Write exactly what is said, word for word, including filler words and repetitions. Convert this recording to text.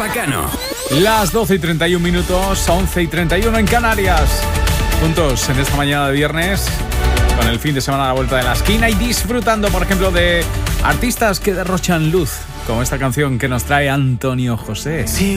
Rafa Cano. Las doce y treinta y un minutos, once y treinta y uno en Canarias. Juntos en esta mañana de viernes, con el fin de semana a la vuelta de la esquina y disfrutando, por ejemplo, de artistas que derrochan luz, como esta canción que nos trae Antonio José. Sí.